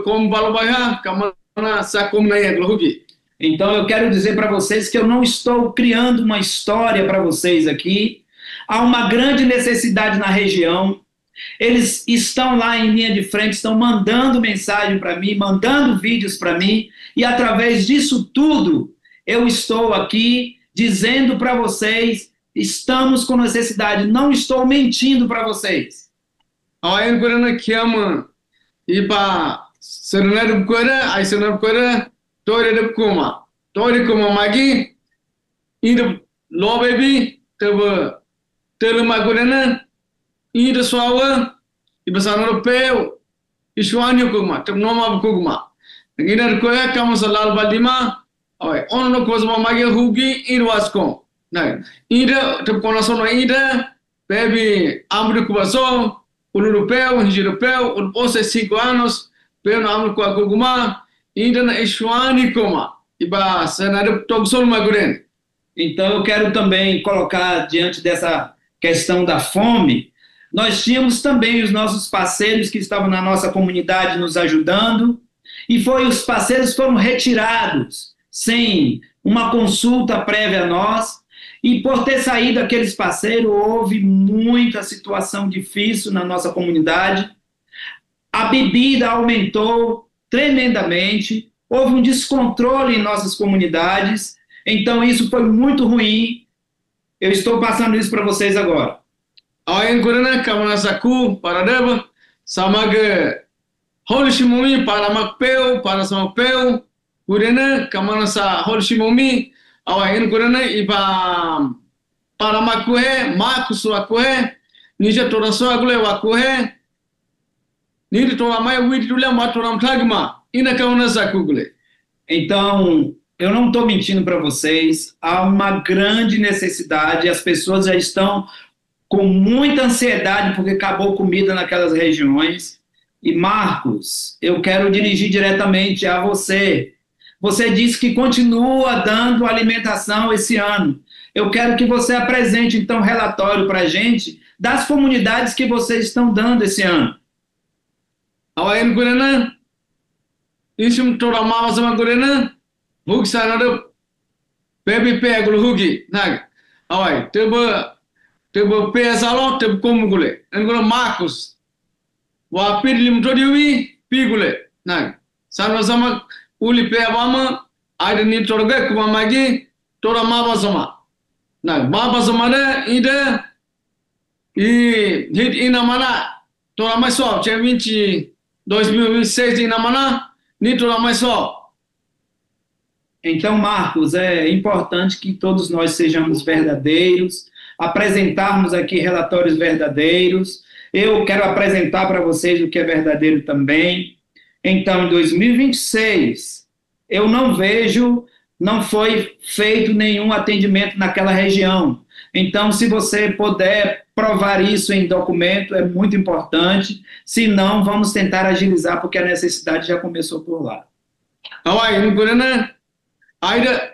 como balabaya, kamana sa como na yaglugi. Então eu quero dizer para vocês que eu não estou criando uma história para vocês aqui. Há uma grande necessidade na região. Eles estão lá em linha de frente, estão mandando mensagem para mim, mandando vídeos para mim, e através disso tudo, eu estou aqui dizendo para vocês, estamos com necessidade, não estou mentindo para vocês. Awain kurana kiyama iba serenar kura, ai serenar kura, tori kuma magi, ida lo baby, teba telema kurana, ida swawa, iba sanaro peu, iswani kuma, teb noma kuma. Ida kura kama salal badima, awai ono kozma magi hugi irwasko. Nah, ida teb kona sono ida, baby amri kubaso. Um europeu, um europeu, um posse 5 anos, pero não amo com a Guguma, ainda na Ishuani Coma, e ba cenário Togsol Maguren. Então eu quero também colocar diante dessa questão da fome, nós tínhamos também os nossos parceiros que estavam na nossa comunidade nos ajudando, e os parceiros foram retirados sem uma consulta prévia a nós. E por ter saído aqueles parceiros, houve muita situação difícil na nossa comunidade. A bebida aumentou tremendamente, houve um descontrole em nossas comunidades, então isso foi muito ruim. Eu estou passando isso para vocês agora. Ayen kurana kamana saku para deba samaga holshimumi para makpeu para samakpeu kurana kamana sa holshimumi awain kurana iba para makue makusu akue nije toraso agule wakue nire tora mai witi dule matoram tagma ina kauna sakugule. Então, eu não estou mentindo para vocês, há uma grande necessidade, as pessoas já estão com muita ansiedade porque acabou comida naquelas regiões. E Marcos, eu quero dirigir diretamente a você. Você disse que continua dando alimentação esse ano. Eu quero que você apresente, então, relatório para a gente das comunidades que vocês estão dando esse ano. Awain kurana, isum tora mama sama kurana, hug sanado, baby pegul hugi, nag, awai, tebo pe salo, tebo kumugule, engula Marcos, wa pirlim todiwi, pigule, nag, sanwa sama uli pe abama, aida ni torga kuma magi, tora mama sama, nag, mama sama de ide, hit ina mana, tora mais só, tinha 2026 ina mana, ni tora mais só. Então, Marcos, é importante que todos nós sejamos verdadeiros, apresentarmos aqui relatórios verdadeiros. Eu quero apresentar para vocês o que é verdadeiro também. Então, em 2026, eu não vejo, não foi feito nenhum atendimento naquela região. Então, se você puder provar isso em documento, é muito importante. Se não, vamos tentar agilizar, porque a necessidade já começou por lá. Awai, né? Ainda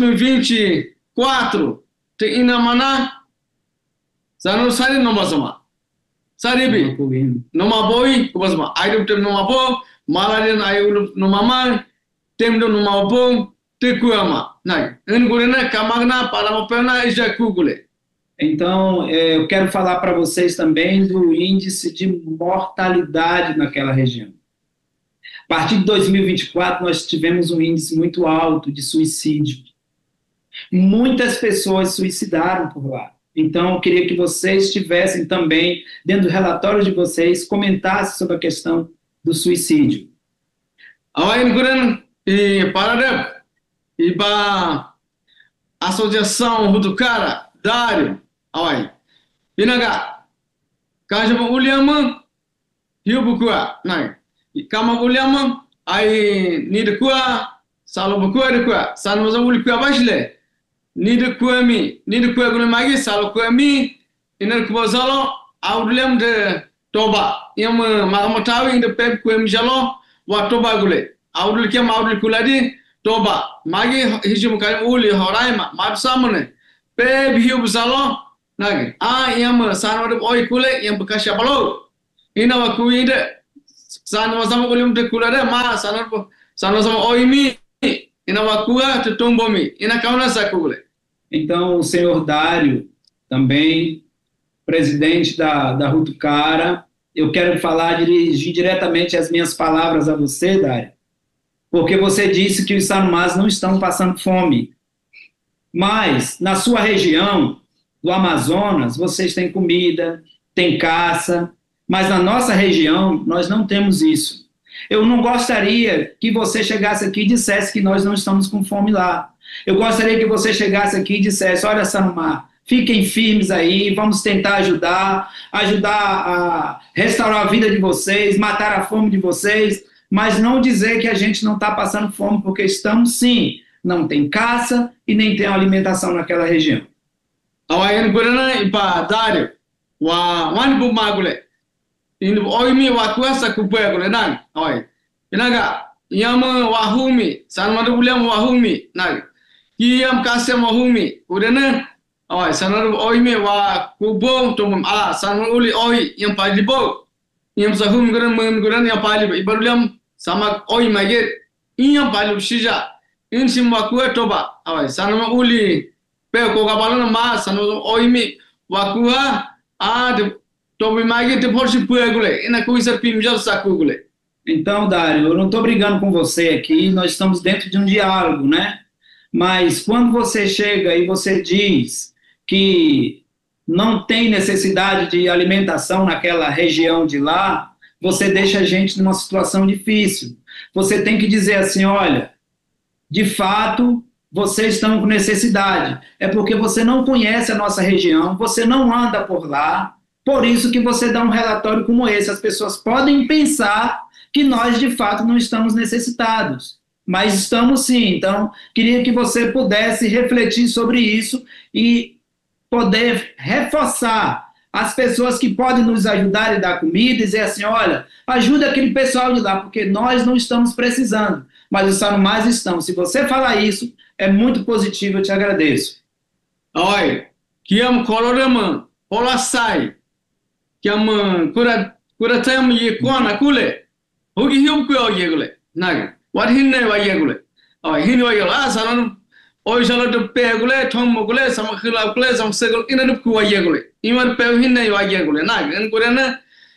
2024 te ina mana sanu sari noma sama sari bi noma boy kubasma ainda tem noma bo malaria ayu noma ma tem do noma bo te kuama nai engurena kamagna para mopena ija kugule. Então, eu quero falar para vocês também do índice de mortalidade naquela região. A partir de 2024, nós tivemos um índice muito alto de suicídio. Muitas pessoas suicidaram por lá. Então, eu queria que vocês tivessem também, dentro do relatório de vocês, comentassem sobre a questão do suicídio. Awain kuran e paradep e ba associação Rutucara Dário awai binaga kajama uliama hiubukua nai kama uliama ai ni de kwa salo bukua de kwa san maza uli kwa bashle ni de kwa gule magi salo kwa mi iner kwa salo audlem de toba yam matawi de pep kwa mi jalo wa toba gule audul ke audul kuladi toba magi hijum kai uli horai ma samane pep hiub salo nagi yam sanwade oi kule yam bekasya balo ina wa kuide sana sama ulim te kulare ma sana sama oimi ina wakua te tombomi ina kauna sakule. Então, o senhor Dário, também presidente da Rutucara, eu quero dirigir diretamente as minhas palavras a você, Dário, porque você disse que os Sanumás não estão passando fome. Mas, na sua região do Amazonas, vocês têm comida, têm caça, mas na nossa região nós não temos isso. Eu não gostaria que você chegasse aqui e dissesse que nós não estamos com fome lá. Eu gostaria que você chegasse aqui e dissesse, olha, Sanumá, fiquem firmes aí, vamos tentar ajudar a restaurar a vida de vocês, matar a fome de vocês, mas não dizer que a gente não está passando fome, porque estamos sim. Não tem caça e nem tem alimentação naquela região. Awayan gurana ipa Dário wani bu magule in oimi wa kuasa kupuya gule nang awai inaga yama wahumi sanmadu uliam wahumi nang kiyam kasem wahumi udana awai sanadu oimi wa kubo tumum sanmadu uli oi yam palibo yam sahum guran yam palibo ibaruliam sama oi magir yam palib shija in simwa kuwa toba awai sanama uli pe ko gabalana ma sanadu oimi wakua de tobi magi te forse puegule ina coisa pimjal sakugule. Então, Dário, eu não estou brigando com você aqui, nós estamos dentro de um diálogo, né? Mas quando você chega e você diz que não tem necessidade de alimentação naquela região de lá, você deixa a gente numa situação difícil. Você tem que dizer assim, olha, de fato, vocês estão com necessidade. É porque você não conhece a nossa região, você não anda por lá, por isso que você dá um relatório como esse. As pessoas podem pensar que nós, de fato, não estamos necessitados, mas estamos sim. Então, queria que você pudesse refletir sobre isso e poder reforçar as pessoas que podem nos ajudar e dar comida e dizer assim, olha, ajuda aquele pessoal de lá, porque nós não estamos precisando, mas os Sanumás estão. Se você falar isso, é muito positivo, eu te agradeço. Oi, kiam kolorama, olasai, kiam kuratam yekwana kule, hogi hiu kuyo yegule, naga, what hinne wa yegule, oi hinne wa yegule, sanan, oi sanan pegule, tomogule, samakila kule, samsegul, inanup kuwa yegule, iman pe hinne wa yegule, naga, en kurana,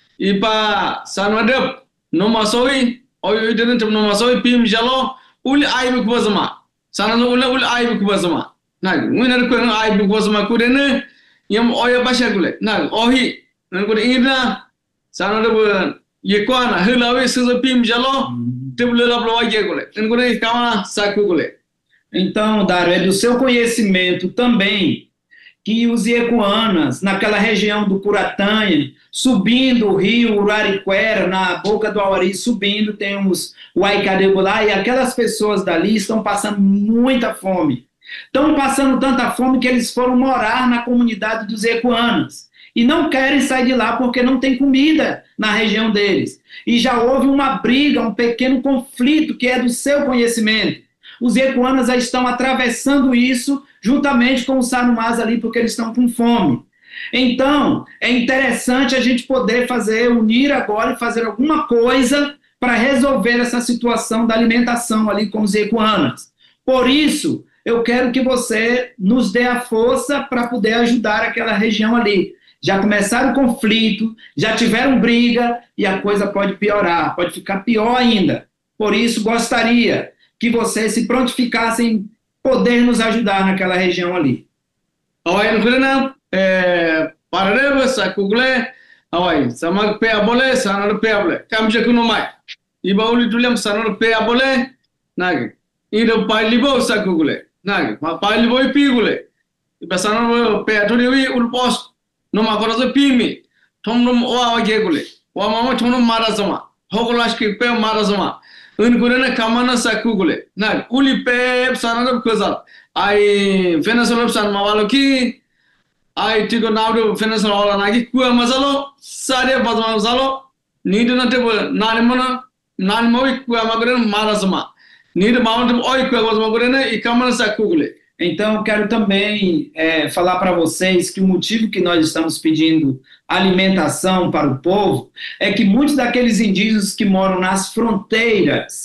ipa sanwadep, no masoi, oi didn't no masoi pim jalo, uli aibu kubazama. Sanadu ul aibu kubazama nag winar ko aibu kubazama kudene yam oya bashagule nag ohi nan ko ina sanadu yekwana hulawe suzo pim jalo tebule lablo wajegule nan ko kama sakugule. Então, Dário, é do seu conhecimento também que os Iecuanas, naquela região do Curatanha, subindo o rio Urariquera, na boca do Auari, subindo, tem o Aicadebu lá, e aquelas pessoas dali estão passando muita fome. Estão passando tanta fome que eles foram morar na comunidade dos Iecuanas. E não querem sair de lá porque não tem comida na região deles. E já houve uma briga, um pequeno conflito que é do seu conhecimento. Os Iecuanas já estão atravessando isso juntamente com os Sanumás ali, porque eles estão com fome. Então, é interessante a gente poder unir agora e fazer alguma coisa para resolver essa situação da alimentação ali com os Iecuanas. Por isso, eu quero que você nos dê a força para poder ajudar aquela região ali. Já começaram o conflito, já tiveram briga e a coisa pode piorar, pode ficar pior ainda. Por isso, gostaria que vocês se prontificassem em poder nos ajudar naquela região ali. Awai nkurena parareba sakugule awai sama pe abole sanar pe abole kamje kuno mai iba uli tuliam sanar pe abole nage ido palibo sakugule nage palibo pigule iba sanar pe aturi ulpos no makorozo pimi thomnom oa wagegule wa mama thomnom marazama hogolash ki pe marazama unkurena kamana sakugule nage uli pe sanar kozal ai Venezuela san mawalo ki ai tigo naudo Venezuela wala nagi kuwa mazalo sare bazma mazalo nido na tebo nani mowi kuwa magren marazama nido mawandum oi kuwa bazma gorena ikamana sakugule Então, eu quero também falar para vocês que o motivo que nós estamos pedindo alimentação para o povo é que muitos daqueles indígenas que moram nas fronteiras